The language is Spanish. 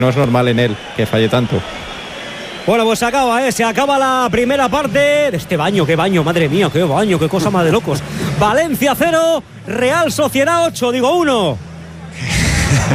No es normal en él que falle tanto. Bueno, pues se acaba la primera parte de este baño, qué baño, madre mía, qué baño, qué cosa más de locos. Valencia 0, Real Sociedad 8, digo 1.